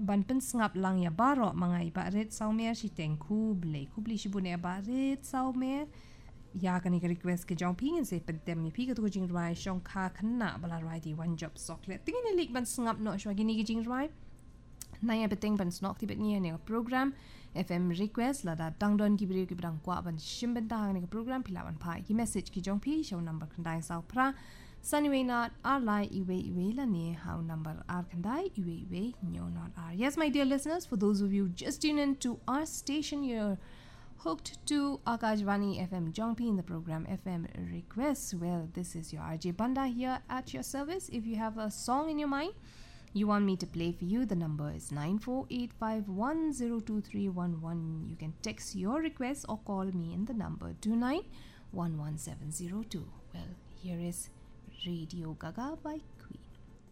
banpen sngap lang ya baro mangai ba ret saumer shi tengku ble kubli shi bune ba ret saumer ya kan ik request ke jong pingin se pentem ni pi ka tu jing rai shong kha khanna bala rai di one job soklet tingin lik ban sngap no shwa gini ki jing rai naya beteng ban snok ti bet ni ne program FM request la da dangdon ki bri ki brang kwa ban shimben ta ne program pilawan pai ki message ki jong pi show number kandai sau pra Sunway not our lie iwe la ne how number our kandai iwe no not our. Yes, my dear listeners, for those of you just tuned in to our station, you're hooked to Akashvani FM Jongpi in the program FM Requests. Well, this is your RJ Banda here at your service. If you have a song in your mind you want me to play for you, the number is 9485102311. You can text your request or call me in the number 29111702. Well, here is Radio Gaga by